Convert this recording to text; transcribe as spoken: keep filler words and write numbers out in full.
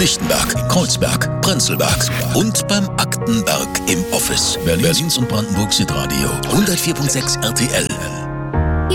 Lichtenberg, Kreuzberg, Prenzlberg und beim Aktenberg im Office. Berlins und Brandenburgs Hitradio hundertvier Komma sechs R T L.